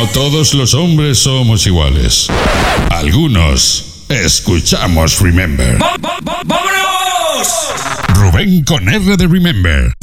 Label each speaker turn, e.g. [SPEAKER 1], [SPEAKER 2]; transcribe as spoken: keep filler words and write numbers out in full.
[SPEAKER 1] todos los hombres somos iguales. Algunos escuchamos Remember.
[SPEAKER 2] ¡Vámonos!
[SPEAKER 1] Rubén con R de Remember.